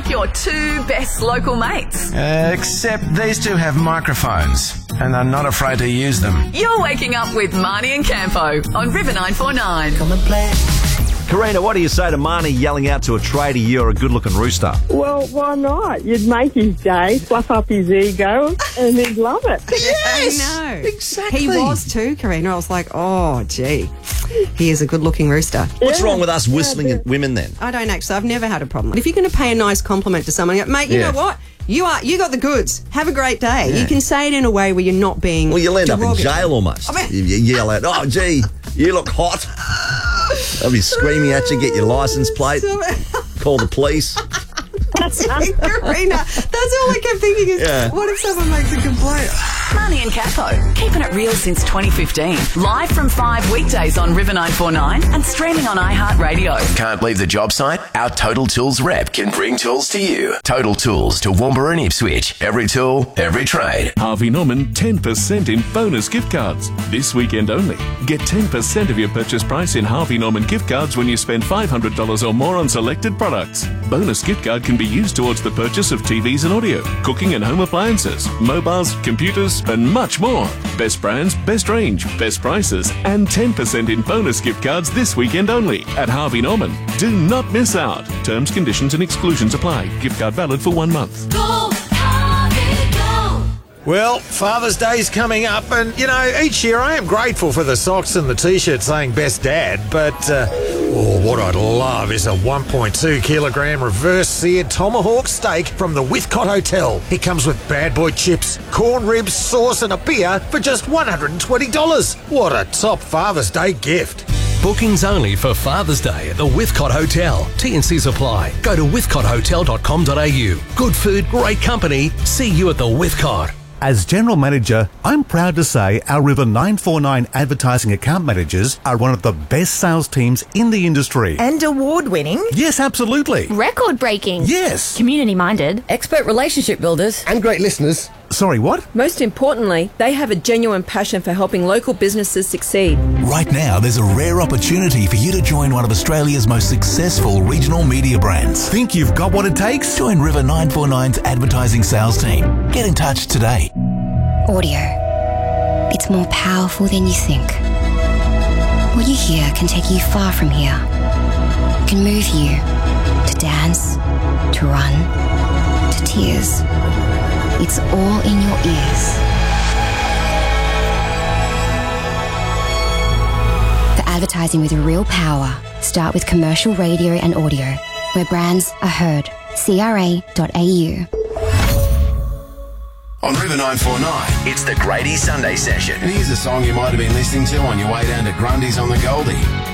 like your two best local mates. Except these two have microphones and are not afraid to use them. You're waking up with Marnie and Campo on River 949. Come and play. Karina, what do you say to Marnie yelling out to a tradie you're a good-looking rooster? Well, why not? You'd make his day, fluff up his ego, and he'd love it. Yes! I know. Exactly. He was too, Karina. I was like, oh, gee, he is a good-looking rooster. What's wrong with us whistling at women then? I don't actually. I've never had a problem. If you're going to pay a nice compliment to someone, mate, you know what? You got the goods. Have a great day. Yeah. You can say it in a way where you're not being Well, you'll end up in derogatory. jail almost. I mean- You yell out, oh, gee, you look hot. They'll be screaming at you, get your licence plate, call the police. Karina, that's all I kept thinking is, what if someone makes a complaint? Marnie and Capo, keeping it real since 2015. Live from 5 weekdays on River 949 and streaming on iHeartRadio. Can't leave the job site? Our Total Tools rep can bring tools to you. Total Tools to Toowoomba and Ipswich. Every tool, every trade. Harvey Norman 10% in bonus gift cards. This weekend only. Get 10% of your purchase price in Harvey Norman gift cards when you spend $500 or more on selected products. Bonus gift card can be used towards the purchase of TVs and audio, cooking and home appliances, mobiles, computers, and much more. Best brands, best range, best prices, and 10% in bonus gift cards this weekend only at Harvey Norman. Do not miss out. Terms, conditions, and exclusions apply. Gift card valid for 1 month. Go, Harvey, go! Well, Father's Day's coming up, and, you know, each year I am grateful for the socks and the T-shirt saying Best Dad, but what I'd love is a 1.2 kilogram reverse seared tomahawk steak from the Withcott Hotel. It comes with bad boy chips, corn ribs, sauce and a beer for just $120. What a top Father's Day gift. Bookings only for Father's Day at the Withcott Hotel. T&Cs apply. Go to withcotthotel.com.au. Good food, great company. See you at the Withcott. As General Manager, I'm proud to say our River 949 advertising account managers are one of the best sales teams in the industry. And award-winning. Yes, absolutely. Record-breaking. Yes. Community-minded. Expert relationship builders. And great listeners. Sorry, what? Most importantly, they have a genuine passion for helping local businesses succeed. Right now, there's a rare opportunity for you to join one of Australia's most successful regional media brands. Think you've got what it takes? Join River 949's advertising sales team. Get in touch today. Audio. It's more powerful than you think. What you hear can take you far from here. It can move you to dance, to run, to tears. It's all in your ears. For advertising with real power, start with commercial radio and audio, where brands are heard. CRA.au. On River 949, it's the Grady Sunday Session. And here's a song you might have been listening to on your way down to Grundy's on the Goldie.